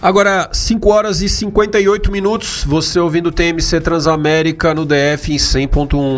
Agora, 5h58, você ouvindo o TMC Transamérica no DF em 100.1.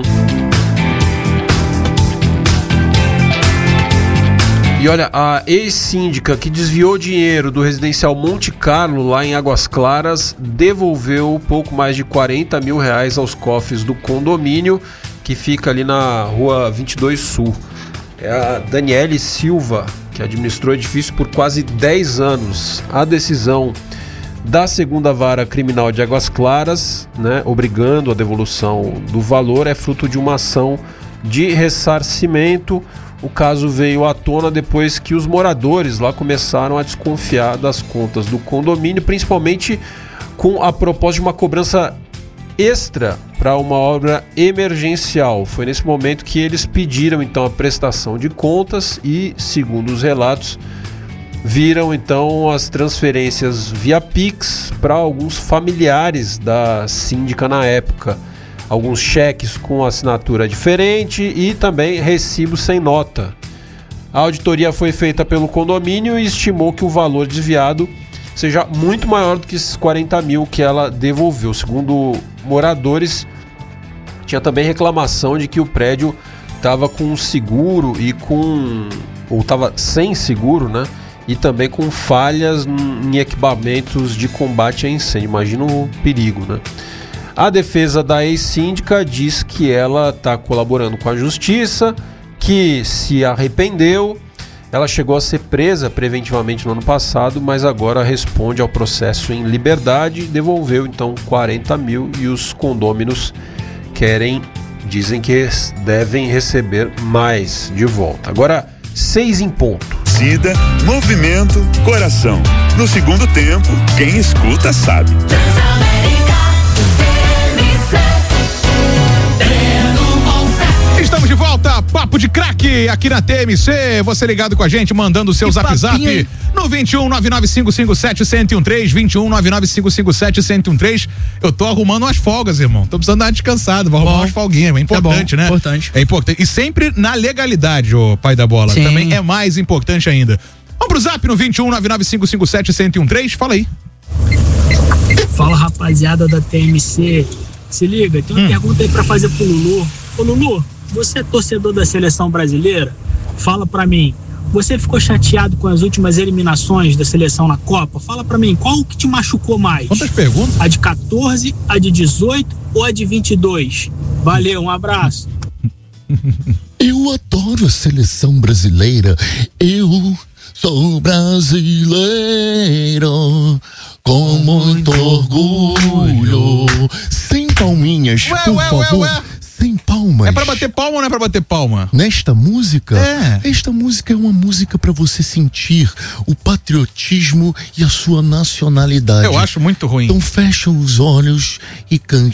E olha, a ex-síndica que desviou dinheiro do residencial Monte Carlo, lá em Águas Claras, devolveu pouco mais de R$40 mil aos cofres do condomínio, que fica ali na Rua 22 Sul. É a Daniele Silva, que administrou o edifício por quase 10 anos. A decisão da segunda vara criminal de Águas Claras, obrigando a devolução do valor, é fruto de uma ação de ressarcimento. O caso veio à tona depois que os moradores lá começaram a desconfiar das contas do condomínio, principalmente com a proposta de uma cobrança extra para uma obra emergencial. Foi nesse momento que eles pediram então a prestação de contas e, segundo os relatos, viram então as transferências via Pix para alguns familiares da síndica na época. Alguns cheques com assinatura diferente e também recibos sem nota. A auditoria foi feita pelo condomínio e estimou que o valor desviado seja muito maior do que esses 40 mil que ela devolveu. Segundo moradores, tinha também reclamação de que o prédio estava com seguro ou estava sem seguro, e também com falhas em equipamentos de combate a incêndio. Imagina o perigo, A defesa da ex-síndica diz que ela está colaborando com a justiça, que se arrependeu. Ela chegou a ser presa preventivamente no ano passado, mas agora responde ao processo em liberdade, devolveu então 40 mil e os condôminos dizem que devem receber mais de volta. Agora, 6 em ponto. Torcida, movimento, coração. No segundo tempo, quem escuta sabe. Estamos de volta, Papo de Craque aqui na TMC, você ligado com a gente, mandando o seu zap no 21-99557-1013, 21-99557-1013. Eu tô arrumando umas folgas, irmão, tô precisando dar uma descansada, vou arrumar umas folguinhas, é importante, né? Importante. É importante, e sempre na legalidade, ô pai da bola. Sim. Também é mais importante ainda. Vamos pro zap no 21-99557-1013, fala aí. Fala, rapaziada da TMC, se liga, tem uma pergunta aí pra fazer pro Lulu. Ô Lulu, você é torcedor da seleção brasileira? Fala pra mim, você ficou chateado com as últimas eliminações da seleção na Copa? Fala pra mim, qual que te machucou mais? Quantas perguntas? A de 14, a de 18 ou a de 22? Valeu, um abraço. Eu adoro a seleção brasileira, eu sou brasileiro, com muito orgulho, sem palminhas, por favor. Sem palmas. É pra bater palma ou não é pra bater palma? Nesta música? Esta música é uma música pra você sentir o patriotismo e a sua nacionalidade. Eu acho muito ruim. Então fecha os olhos e cante